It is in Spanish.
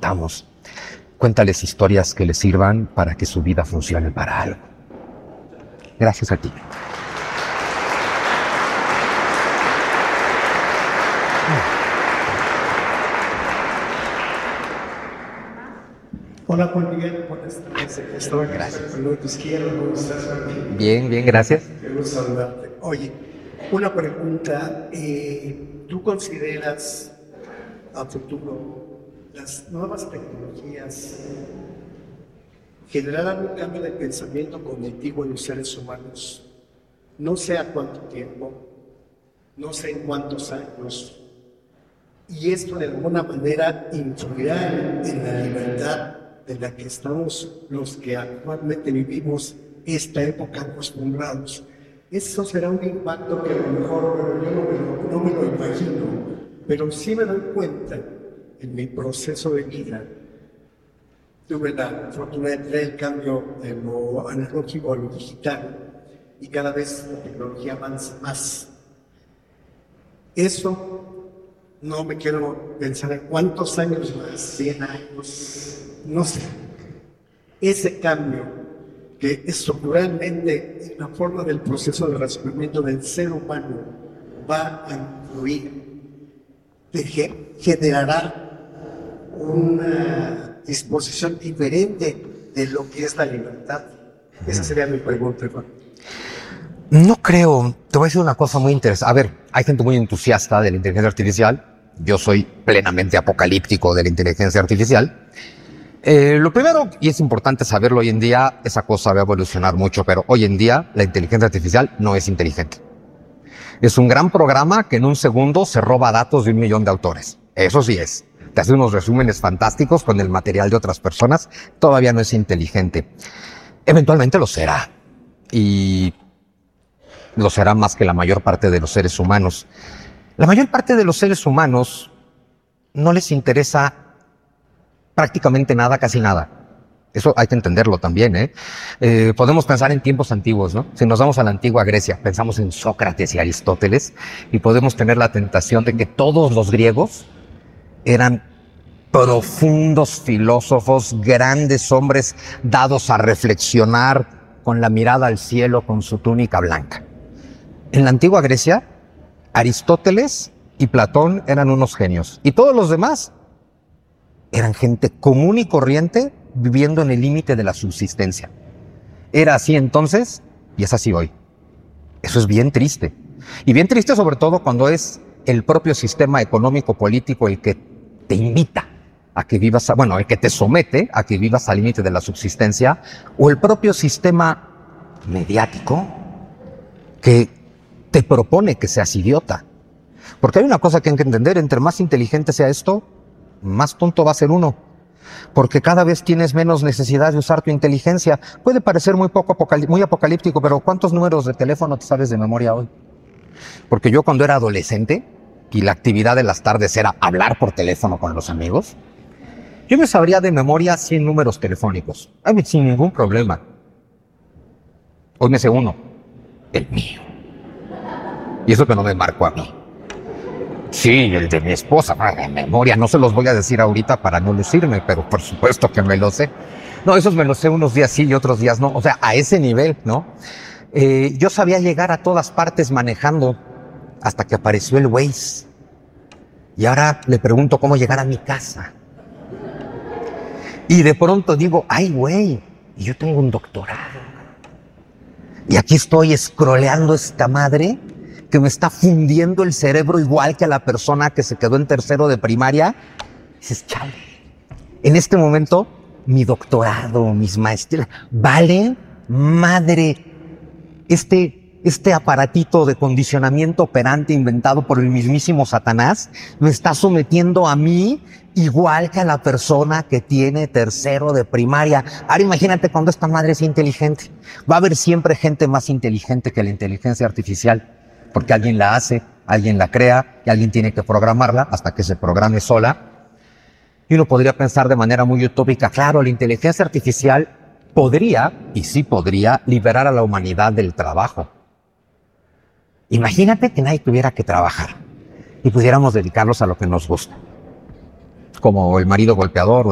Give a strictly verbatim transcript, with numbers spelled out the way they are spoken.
contamos. Cuéntales historias que les sirvan para que su vida funcione para algo. Gracias a ti. Hola Juan Miguel, buenas tardes. Estoy Gracias. con tu izquierdo, ¿cómo estás, Juan? Bien, bien, gracias. Qué gusto saludarte. Oye, una pregunta. Eh, ¿Tú consideras a futuro las nuevas tecnologías generarán un cambio de pensamiento cognitivo en los seres humanos? No sé a cuánto tiempo, no sé en cuántos años, y esto de alguna manera influirá en la libertad de la que estamos los que actualmente vivimos esta época acostumbrados. Eso será un impacto que a lo mejor yo no me lo, no me lo imagino, pero sí me doy cuenta en mi proceso de vida. Tuve la fortuna de tener el cambio de lo analógico a lo digital y cada vez la tecnología avanza más. Eso no me quiero pensar en cuántos años más, cien años, no sé. Ese cambio que estructuralmente en la forma del proceso de razonamiento del ser humano va a influir, generará una disposición diferente de lo que es la libertad. Esa sería mi pregunta, Juan. No creo. Te voy a decir una cosa muy interesante. A ver, hay gente muy entusiasta de la inteligencia artificial. Yo soy plenamente apocalíptico de la inteligencia artificial. Eh, lo primero, y es importante saberlo hoy en día, esa cosa va a evolucionar mucho, pero hoy en día la inteligencia artificial no es inteligente. Es un gran programa que en un segundo se roba datos de un millón de autores. Eso sí es. Te hace unos resúmenes fantásticos con el material de otras personas. Todavía no es inteligente. Eventualmente lo será. Y lo será más que la mayor parte de los seres humanos. La mayor parte de los seres humanos no les interesa prácticamente nada, casi nada. Eso hay que entenderlo también, ¿eh? Eh, podemos pensar en tiempos antiguos, ¿no? Si nos vamos a la antigua Grecia, pensamos en Sócrates y Aristóteles y podemos tener la tentación de que todos los griegos eran profundos filósofos, grandes hombres dados a reflexionar con la mirada al cielo, con su túnica blanca. En la antigua Grecia, Aristóteles y Platón eran unos genios y todos los demás eran gente común y corriente viviendo en el límite de la subsistencia. Era así entonces y es así hoy. Eso es bien triste. Y bien triste sobre todo cuando es el propio sistema económico político el que te invita a que vivas, a, bueno, el que te somete a que vivas al límite de la subsistencia, o el propio sistema mediático que te propone que seas idiota. Porque hay una cosa que hay que entender, entre más inteligente sea esto, más tonto va a ser uno. Porque cada vez tienes menos necesidad de usar tu inteligencia. Puede parecer muy poco apocalí- muy apocalíptico, pero ¿cuántos números de teléfono te sabes de memoria hoy? Porque yo cuando era adolescente y la actividad de las tardes era hablar por teléfono con los amigos, yo me sabría de memoria cien números telefónicos, ay, sin ningún problema. Hoy me sé uno, el mío. Y eso que no me marcó a mí. Sí, el de mi esposa, de memoria, no se los voy a decir ahorita para no lucirme, pero por supuesto que me lo sé. No, esos me los sé unos días sí y otros días no, o sea, a ese nivel, ¿no? Eh, yo sabía llegar a todas partes manejando hasta que apareció el Waze. Y ahora le pregunto cómo llegar a mi casa. Y de pronto digo, ay, güey, y yo tengo un doctorado. Y aquí estoy scrolleando esta madre que me está fundiendo el cerebro igual que a la persona que se quedó en tercero de primaria. Y dices, chale, en este momento mi doctorado, mis maestrías, vale madre. Este, este aparatito de condicionamiento operante inventado por el mismísimo Satanás me está sometiendo a mí igual que a la persona que tiene tercero de primaria. Ahora imagínate cuando esta madre es inteligente. Va a haber siempre gente más inteligente que la inteligencia artificial, porque alguien la hace, alguien la crea y alguien tiene que programarla hasta que se programe sola. Y uno podría pensar de manera muy utópica, claro, la inteligencia artificial podría, y sí podría, liberar a la humanidad del trabajo. Imagínate que nadie tuviera que trabajar y pudiéramos dedicarnos a lo que nos gusta, como el marido golpeador